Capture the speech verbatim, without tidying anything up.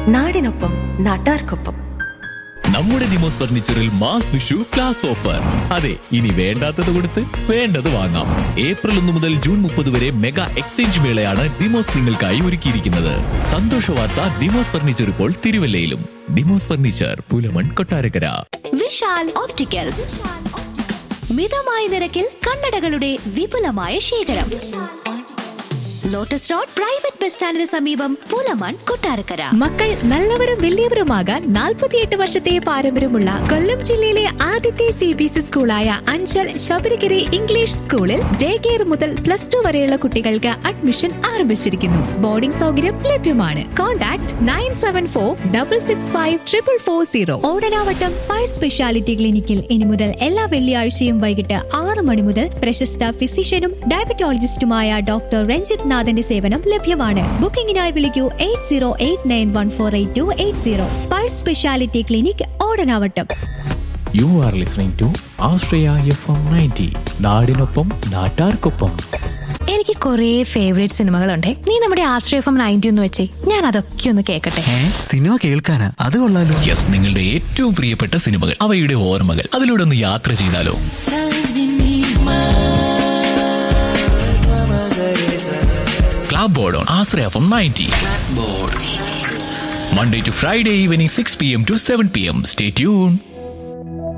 നാടിനൊപ്പം നാട്ടാർക്കൊപ്പം. നമ്മുടെ Demos ഫർണിച്ചറിൽ mass Vishu class offer. അതെ, ഇനി വേണ്ടാത്തത് കൊടുത്ത് വേണ്ടത് വാങ്ങാം. ഏപ്രിൽ ഒന്ന് മുതൽ ജൂൺ മുപ്പത് വരെ മെഗാ എക്സ്ചേഞ്ച് മേളയാണ് ദിമോസ് നിങ്ങൾക്കായി ഒരുക്കിയിരിക്കുന്നത്. സന്തോഷ വാർത്ത, ദിമോസ് ഫർണിച്ചർ ഇപ്പോൾ തിരുവല്ലയിലും. ദിമോസ് ഫർണിച്ചർ, പുലമൺ, കൊട്ടാരക്കര. വിശാൽ ഓപ്റ്റിക്കൽസ്, മിതമായ നിരക്കിൽ കണ്ണടകളുടെ വിപുലമായ ശേഖരം. ലോട്ടസ് റോഡ് പ്രൈവറ്റ് ബസ് സ്റ്റാൻഡിന് സമീപം, പുലമൺ, കൊട്ടാരക്കര. മക്കൾ നല്ലവരും വലിയവരുമാകാൻ നാൽപ്പത്തിയെട്ട് വർഷത്തെ പാരമ്പര്യമുള്ള കൊല്ലം ജില്ലയിലെ ആദ്യത്തെ C B S E സ്കൂളായ Anchal Sabarigiri English സ്കൂളിൽ ഡേ കെയർ മുതൽ പ്ലസ് ടു വരെയുള്ള കുട്ടികൾക്ക് അഡ്മിഷൻ ആരംഭിച്ചിരിക്കുന്നു. ബോർഡിംഗ് സൗകര്യം ലഭ്യമാണ്. Contact nine seven four double six five triple four zero. Odanavattam pi speciality ക്ലിനിക്കിൽ ഇനി മുതൽ എല്ലാ വെള്ളിയാഴ്ചയും വൈകിട്ട് ആറ് മണി മുതൽ പ്രശസ്ത ഫിസിഷ്യനും ഡയബറ്റോളജിസ്റ്റുമായ ഡോക്ടർ രഞ്ജിത് നാഥന്റെ സേവനം ലഭ്യമാണ്. ബുക്കിംഗിനായി വിളിക്കൂ eight zero eight nine one four eight to eight zero. Pulse speciality clinic, Odanavattam. You are listening to Ashraya F M ninety. നാടിനൊപ്പം നാട്ടാർക്കൊപ്പം. എനിക്ക് കുറെ ഫേവറേറ്റ് സിനിമകളുണ്ട്. നീ നമ്മുടെ ആശ്രയ എഫ് എം നയൻറ്റി ഒന്ന് വെച്ചേ, ഞാൻ അതൊക്കെ ഒന്ന് കേൾക്കട്ടെ. സിനിമ കേൾക്കാനാ? അത് കൊള്ളാലോ. യെസ്, നിങ്ങളുടെ ഏറ്റവും പ്രിയപ്പെട്ട സിനിമകൾ, അവയുടെ ഓർമ്മകൾ, അതിലൂടെ ഒന്ന് യാത്ര ചെയ്താലോ? Club Board on Asra F M ninety. Monday to Friday evening six p m to seven p m. Stay tuned.